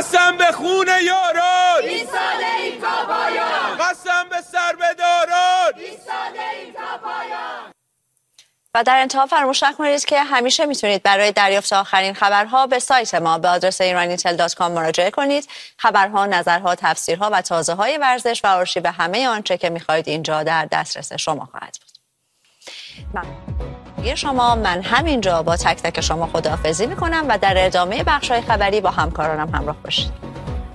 قسم به خون یاران، ایستاده ایم تا پایان. قسم به سربهداران، ایستاده ایم تا پایان. و در انتها فراموش نکنید که همیشه میتونید برای دریافت آخرین خبرها به سایت ما به آدرس iranitel.com مراجعه کنید. خبرها، نظرها، تفسیرها و تازه‌های ورزش و آرشیو همه آنچه که میخواهید اینجا در دسترس شما خواهد بود. من همینجا با تک تک شما خداحافظی میکنم و در ادامه بخش‌های خبری با همکارانم همراه باشید.